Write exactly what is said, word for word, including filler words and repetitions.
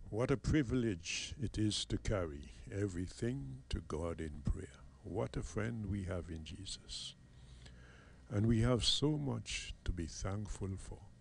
What a privilege it is to carry everything to God in prayer. What a friend we have in Jesus. And we have so much to be thankful for.